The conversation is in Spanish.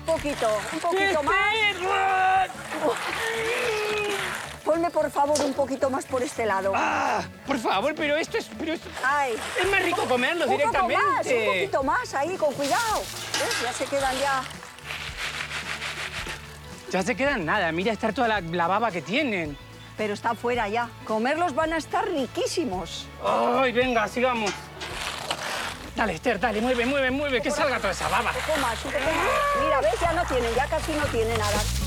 un poquito más. Ponme, por favor, un poquito más por este lado. ¡Ah! Por favor, pero esto es... Ay. Es más rico comerlo Un directamente. poquito más, ahí, con cuidado. ¿Ves? Ya se quedan ya. Ya se quedan nada. Mira, estar toda la baba que tienen. Pero está fuera ya. Comerlos van a estar riquísimos. ¡Ay, venga, sigamos! Dale, Esther, dale, mueve, que salga toda esa baba. Un poco más, un poco más. Mira, ¿ves? Ya no tienen, ya casi no tiene nada.